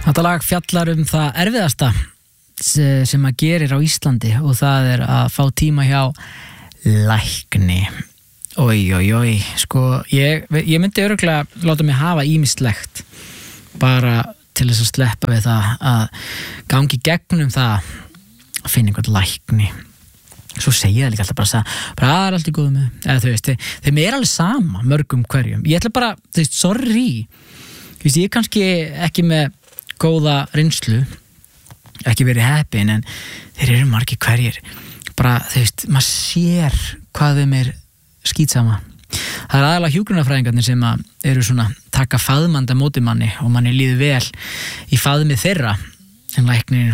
Þetta lag fjallar það erfiðasta sem að gerir á Íslandi og það að fá tíma hjá lækni. Oj, sko, ég myndi örugglega láta mig hafa ýmislegt bara til þess að sleppa við það að gangi gegnum það að finna einhvern lækni. Svo segja það líka alltaf bara það er allt í góðu með, eða þú veist, þeim alveg sama mörgum hverjum. Ég ætla bara, þú veist, sorry. Þú veist, ég kannski ekki með góða reynslu, ekki verið heppin, en þeir eru margir hverjir. Bara, þú veist, maður sér hvað þeim skítsama. Það aðalega hjúkrunarfræðingarnir sem eru svona taka faðmanda móti manni og manni líður vel í faðmið þeirra. En læknir,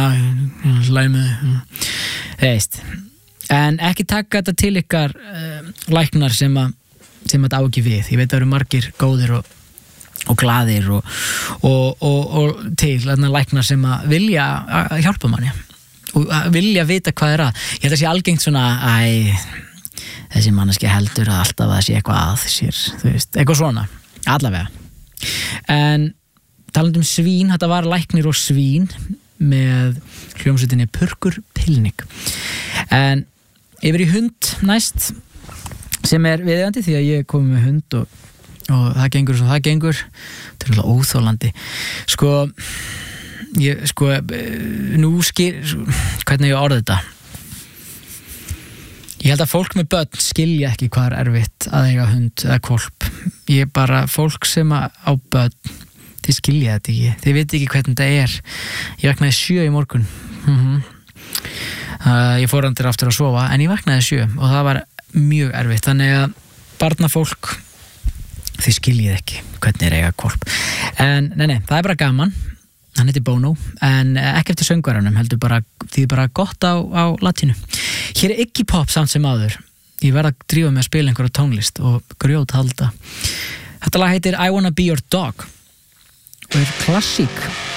veist. En ekki taka þetta til ykkar læknar sem þetta á ekki við. Ég veit að það eru margir góðir og glaðir og til læknar sem vilja hjálpa manni og vilja vita hvað að. Ég held að sé algengt svona þessi manneski heldur að alltaf að það sé eitthvað að sér, þú veist, eitthvað svona allavega. En talandi svín, þetta var læknir og svín með hljómsveitinni Purkur Pilnik. En yfir í hund næst sem viðeigandi því að ég kom með hund og það gengur sem það gengur. Þetta er alltaf óþólandi. Hvernig ég orði þetta? Ég held að fólk með börn skilja ekki hvað erfitt að eiga hund eða hvolp. Ég bara, fólk sem á börn, þið skilja þetta ekki. Þið veit ekki hvernig þetta Ég vaknaði 7 í morgun. Ég fór andir aftur að sofa, en ég vaknaði 7 og það var mjög erfitt. Þannig að barnafólk, þið skiljið ekki hvernig eiga hvolp. En nei, það bara gaman. Hann heitir Bono, en ekki eftir söngvaranum, heldur bara, því bara gott á latínu. Hér Iggy Pop samt sem áður. Ég verð að drífa með að spila einhverja tónlist og grjót halda. Þetta lag heitir I Wanna Be Your Dog og klassík.